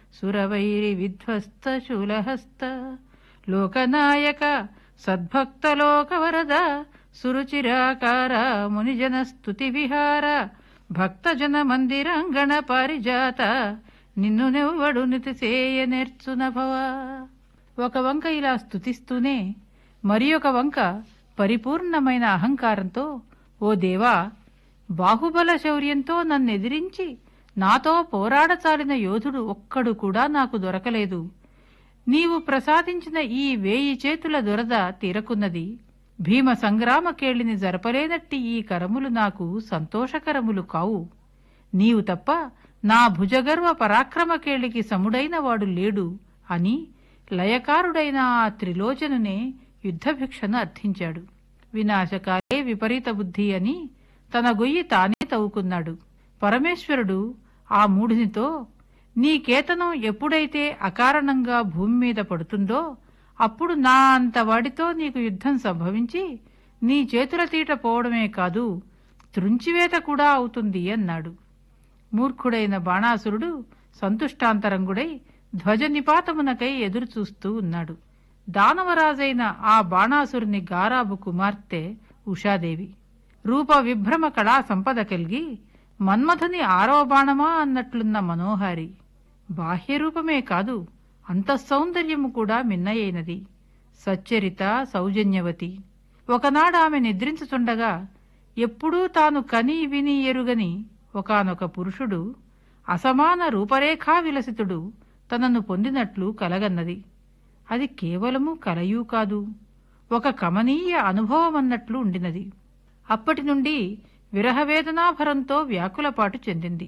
సురవైరి విధ్వస్త శూలహస్త లోకనాయక సద్భక్త లోకవరద సురుచిరాకార మునిజన స్తుతి విహార భక్తజన మందిరాంగణ పారిజాత నిన్ను నెవ్వడు నితిసేయ నేర్చునభవ. ఒక వంక ఇలా స్తుతిస్తూనే మరి ఒక వంక పరిపూర్ణమైన అహంకారంతో, ఓ దేవా, బాహుబల శౌర్యంతో నన్నెదిరించి నాతో పోరాడచాలిన యోధుడు ఒక్కడు కూడా నాకు దొరకలేదు. నీవు ప్రసాదించిన ఈ 1000 చేతుల దురద తీరకున్నది. భీమ సంగ్రామ కేళిని జరపలేనట్టి ఈ కరములు నాకు సంతోషకరములు కావు. నీవు తప్ప నా భుజగర్వ పరాక్రమ కేళికి సముడైన వాడు లేడు అని లయకారుడైన ఆ త్రిలోచనునే యుద్ధభిక్షను అర్థించాడు. వినాశకాలే విపరీత బుద్ధి అని తన గొయ్యి తానే తవ్వుకున్నాడు. పరమేశ్వరుడు ఆ మూఢునితో, నీ కేతనం ఎప్పుడైతే అకారణంగా భూమి మీద పడుతుందో అప్పుడు నా అంత వాడితో నీకు యుద్ధం సంభవించి నీ చేతుల తీట పోవడమే కాదు, త్రుంచివేత కూడా అవుతుంది అన్నాడు. మూర్ఖుడైన బాణాసురుడు సంతుష్టాంతరంగుడై ధ్వజ నిపాతమునకై ఎదురుచూస్తూ ఉన్నాడు. దానవరాజైన ఆ బాణాసురుని గారాబు కుమార్తె ఉషాదేవి. రూప విభ్రమ కళా సంపద కలిగి మన్మథుని 6వ బాణమా అన్నట్లున్న మనోహారి. బాహ్యరూపమే కాదు, అంతఃసౌందర్యము కూడా మిన్నయైనది. సచ్చరిత, సౌజన్యవతి. ఒకనాడు ఆమె నిద్రించుచుండగా ఎప్పుడూ తాను కని విని ఎరుగని ఒకానొక పురుషుడు, అసమాన రూపరేఖా విలసితుడు తనను పొందినట్లు కలగన్నది. అది కేవలము కలయూ కాదు, ఒక కమనీయ అనుభవమన్నట్లు ఉండినది. అప్పటి నుండి విరహవేదనాభరంతో వ్యాకులపాటు చెందింది.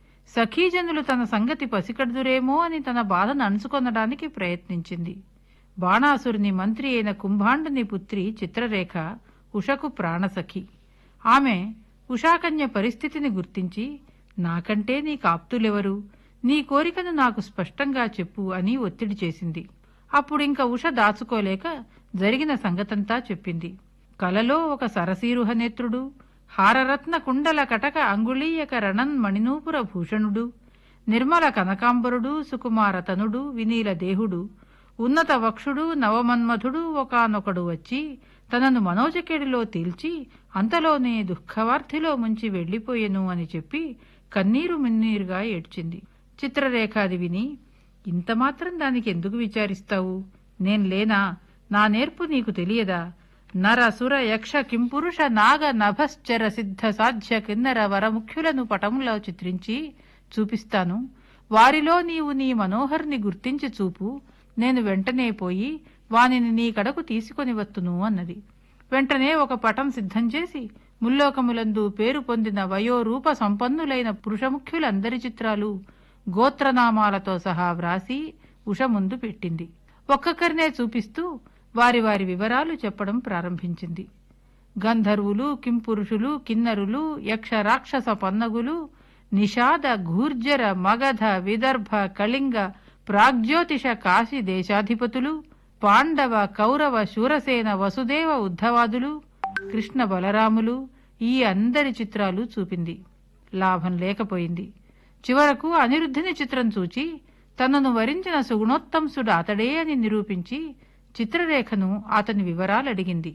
సఖీజనులు తన సంగతి పసికడుదురేమో అని తన బాధను అణుచుకొనడానికి ప్రయత్నించింది. బాణాసురుని మంత్రి అయిన కుంభాండుని పుత్రి చిత్రరేఖ ఉషకు ప్రాణసఖి. ఆమె ఉషాకన్య పరిస్థితిని గుర్తించి, నాకంటే నీకాప్తులెవరు, నీ కోరికను నాకు స్పష్టంగా చెప్పు అని ఒత్తిడి చేసింది. అప్పుడింక ఉష దాచుకోలేక జరిగిన సంగతంతా చెప్పింది. కలలో ఒక సరసీరుహనేత్రుడు, హారరత్న కుండల కటక అంగుళీయక రణన్ మణినూపుర భూషణుడు, నిర్మల కనకాంబరుడు, సుకుమారతనుడు, వినీల దేహుడు, ఉన్నత వక్షుడు, నవమన్మధుడు ఒకానొకడు వచ్చి తనను మనోజకేడిలో తేల్చి అంతలోనే దుఃఖవార్ధిలో ముంచి వెళ్లిపోయెను అని చెప్పి కన్నీరు మిన్నీరుగా ఏడ్చింది. చిత్రరేఖాది విని, ఇంతమాత్రం దానికి ఎందుకు విచారిస్తావు? నేన్ లేనా? నా నేర్పు నీకు తెలియదా? నర సుర యక్ష కింపురుష నాగ నభశ్చర సిద్ధ సాధ్య కిన్నర వరముఖ్యులను పటంలో చిత్రించి చూపిస్తాను. వారిలో నీవు నీ మనోహర్ని గుర్తించి చూపు. నేను వెంటనే పోయి వానిని నీ కడకు తీసుకొని వత్తును అన్నది. వెంటనే ఒక పటం సిద్ధం చేసి ముల్లోకములందు పేరు పొందిన వయోరూప సంపన్నులైన పురుషముఖ్యులందరి చిత్రాలు గోత్రనామాలతో సహా వ్రాసి ఉష ముందు పెట్టింది. ఒక్కొక్కరినే చూపిస్తూ వారి వారి వివరాలు చెప్పడం ప్రారంభించింది. గంధర్వులు, కింపురుషులు, కిన్నరులు, యక్ష రాక్షస పన్నగులు, నిషాద, ఘూర్జర, మగధ, విదర్భ, కళింగ, ప్రాగ్జ్యోతిష కాశీ దేశాధిపతులు, పాండవ, కౌరవ, శూరసేన, వసుదేవ, ఉద్ధవాదులు, కృష్ణ బలరాములు, ఈ అందరి చిత్రాలు చూపింది. లాభం లేకపోయింది. చివరకు అనిరుద్ధుని చిత్రం చూచి తనను వరించిన సుగుణోత్తంసుడు అతడే అని నిరూపించి చిత్రరేఖను అతని వివరాలడిగింది.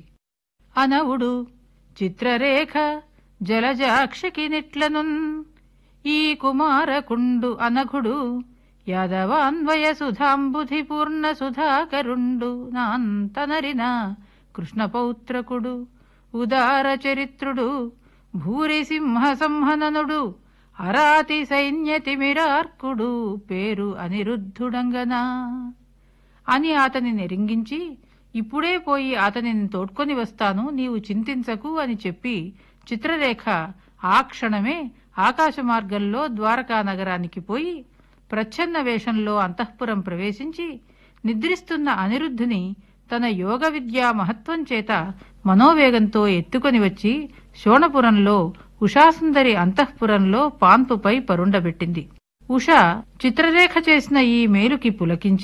అనవుడు చిత్రరేఖ జలజాక్షకి నిట్లనున్ ఈ కుమారకుండు అనఘుడు యాదవాన్వయ సుధాంబుధి పూర్ణ సుధాకరుండు నాంతనరిన కృష్ణపౌత్రకుడు ఉదార చరిత్రుడు భూరి సింహ సంహననుడు అరాతి సైన్యతిమిరార్కుడు పేరు అనిరుద్ధుడంగనా అని అతని నెరింగించి, ఇప్పుడే పోయి అతనిని తోడ్కొని వస్తాను, నీవు చింతించకు అని చెప్పి చిత్రరేఖ ఆ క్షణమే ఆకాశ మార్గంలో ద్వారకా నగరానికి పోయి ప్రచ్ఛన్న వేషంలో అంతఃపురం ప్రవేశించి నిద్రిస్తున్న అనిరుద్ధుని తన యోగ విద్యా మహత్వం చేత మనోవేగంతో ఎత్తుకొని వచ్చి శోణపురంలో ఉషాసుందరి అంతఃపురంలో పాన్పుపై పరుండబెట్టింది. ఉష చిత్రరేఖ చేసిన ఈ మేలుకి పులకించి